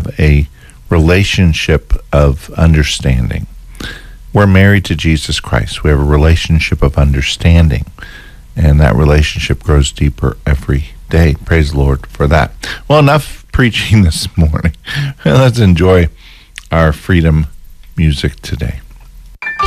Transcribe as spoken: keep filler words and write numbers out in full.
have a relationship of understanding. We're married to Jesus Christ. We have a relationship of understanding, and that relationship grows deeper every day. Praise the Lord for that. Well, enough preaching this morning. Let's enjoy our freedom music today.